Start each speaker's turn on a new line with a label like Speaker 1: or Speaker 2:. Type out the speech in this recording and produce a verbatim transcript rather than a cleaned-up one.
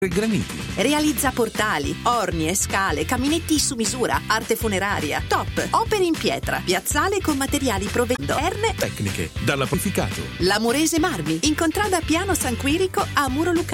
Speaker 1: Graniti.
Speaker 2: Realizza portali, orni e scale, caminetti su misura, arte funeraria, top, opere in pietra, piazzale con materiali provvedendo, erne,
Speaker 1: Tecniche, dall'applicato.
Speaker 2: Lamorese Marmi, in contrada Piano San Quirico a Muro Lucano.